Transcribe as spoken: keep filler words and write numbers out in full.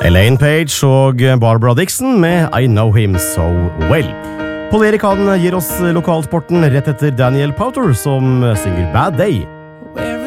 Elaine Page og Barbara Dixon med I Know Him So Well. Paul Erik Han gir oss lokalsporten rett etter Daniel Powter, som synger Bad Day.